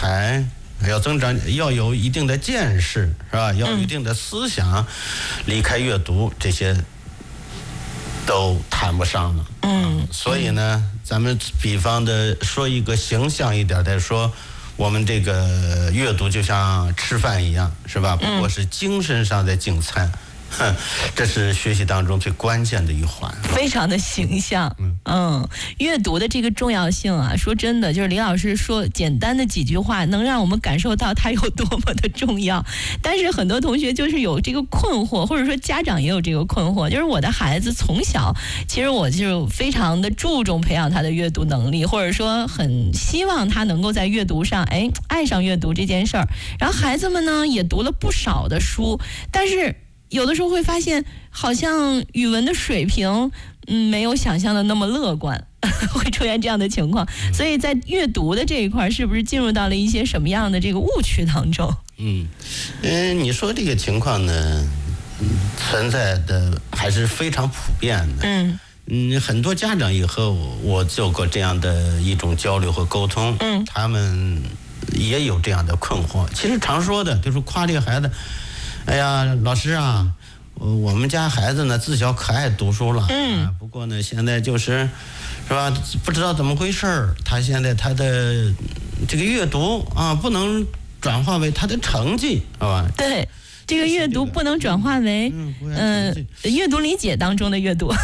才，要增长，要有一定的见识，是吧？要有一定的思想，离开阅读这些都谈不上了。所以呢，咱们比方的说一个形象一点的说，我们这个阅读就像吃饭一样，是吧？不过是精神上的进餐。这是学习当中最关键的一环， 非常的形象。阅读的这个重要性啊，说真的，就是李老师说简单的几句话，能让我们感受到它有多么的重要。但是很多同学就是有这个困惑，或者说家长也有这个困惑，就是我的孩子从小，其实我就非常的注重培养他的阅读能力，或者说很希望他能够在阅读上，爱上阅读这件事儿。然后孩子们呢也读了不少的书，但是有的时候会发现，好像语文的水平，没有想象的那么乐观，会出现这样的情况。所以在阅读的这一块，是不是进入到了一些什么样的这个误区当中？ 你说这个情况呢，存在的还是非常普遍的。很多家长也和我做过这样的一种交流和沟通，他们也有这样的困惑。其实常说的就是夸这个孩子。哎呀，老师啊，我们家孩子呢自小可爱读书了，不过呢现在是吧，不知道怎么回事，他现在他的这个阅读啊不能转化为他的成绩，是吧？ 对，这个阅读不能转化为阅读理解当中的阅读。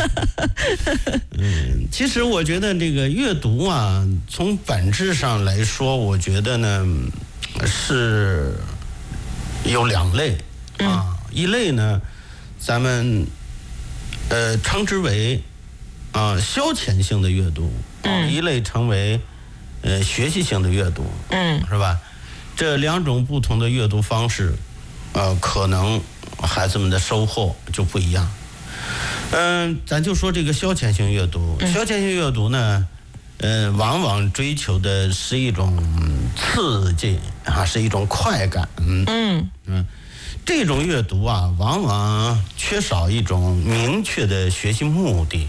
其实我觉得这个阅读啊，从本质上来说，我觉得呢是有两类一类呢，咱们称之为消遣性的阅读，一类称为学习性的阅读，是吧？这两种不同的阅读方式，可能孩子们的收获就不一样。咱就说这个消遣性阅读，消遣性阅读呢，往往追求的是一种刺激是一种快感。这种阅读啊，往往缺少一种明确的学习目的。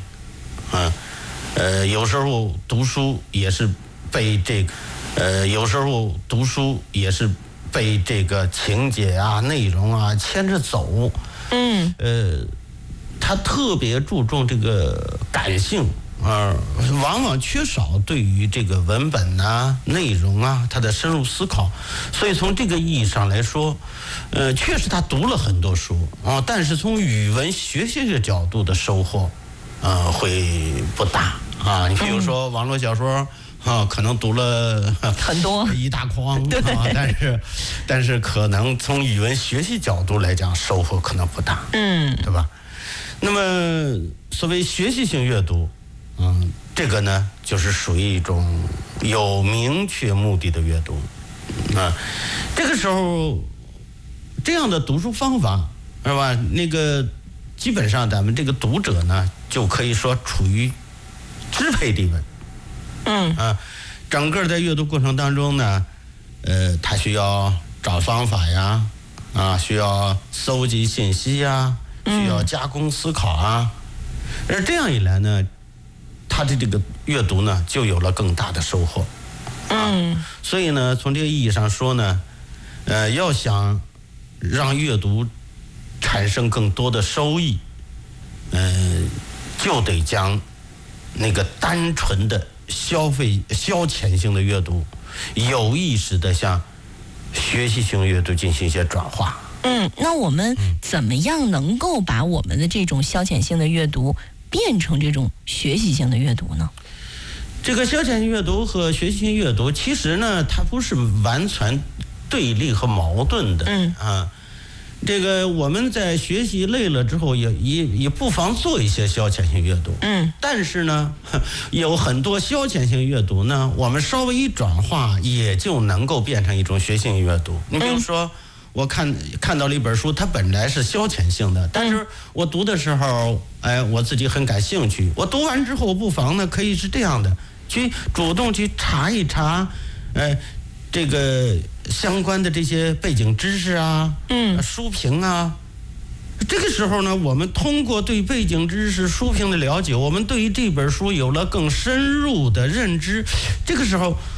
有时候读书也是被这个情节啊、内容啊牵着走。他特别注重这个感性。往往缺少对于这个文本啊、内容啊它的深入思考，所以从这个意义上来说，确实他读了很多书但是从语文学习的角度的收获，会不大你比如说网络小说可能读了很多一大筐但是可能从语文学习角度来讲，收获可能不大，对吧？那么所谓学习性阅读。这个呢，就是属于一种有明确目的的阅读。这个时候，这样的读书方法，是吧？那个基本上咱们这个读者呢，就可以说处于支配地位。整个在阅读过程当中呢，他需要找方法呀，需要搜集信息呀，需要加工思考啊。而这样一来呢，他的这个阅读呢，就有了更大的收获。所以呢，从这个意义上说呢，要想让阅读产生更多的收益，就得将那个单纯的消遣性的阅读，有意识的向学习性阅读进行一些转化。 那我们怎么样能够把我们的这种消遣性的阅读变成这种学习性的阅读呢？ 这个消遣性阅读和学习性阅读，其实呢，它不是完全对立和矛盾的。这个我们在学习累了之后，也不妨做一些消遣性阅读。但是呢，有很多消遣性阅读呢，我们稍微一转化，也就能够变成一种学习性阅读。你比如说，我看到了一本书，它本来是消遣性的，但是我读的时候，我自己很感兴趣。我读完之后，不妨呢可以是这样的，去主动去查一查，这个相关的这些背景知识啊，书评啊。这个时候呢，我们通过对背景知识、书评的了解，我们对于这本书有了更深入的认知。这个时候，